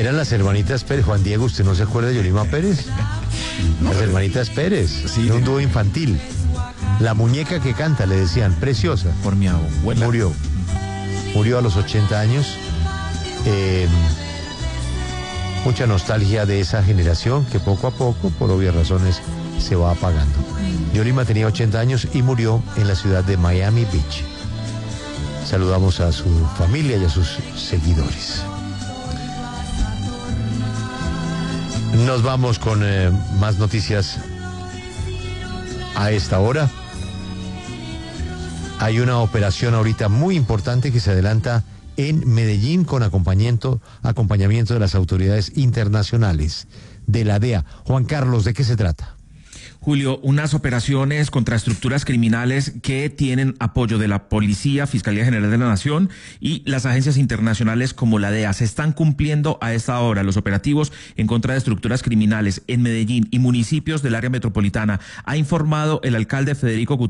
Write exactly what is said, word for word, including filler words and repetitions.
Eran las hermanitas Pérez. Juan Diego, ¿usted no se acuerda de Yolima Pérez? No, Las hermanitas Pérez. Sí, Era un de- dúo infantil. La muñeca que canta, le decían, preciosa. Por mi abuela. Murió. Murió a los ochenta años. Eh, mucha nostalgia de esa generación que poco a poco, por obvias razones, se va apagando. Yolima tenía ochenta años y murió en la ciudad de Miami Beach. Saludamos a su familia y a sus seguidores. Nos vamos con eh, más noticias a esta hora. Hay una operación ahorita muy importante que se adelanta en Medellín con acompañamiento, acompañamiento de las autoridades internacionales de la D E A. Juan Carlos, ¿de qué se trata? Julio, unas operaciones contra estructuras criminales que tienen apoyo de la Policía, Fiscalía General de la Nación y las agencias internacionales como la D E A. Se están cumpliendo a esta hora los operativos en contra de estructuras criminales en Medellín y municipios del área metropolitana. Ha informado el alcalde Federico Gutiérrez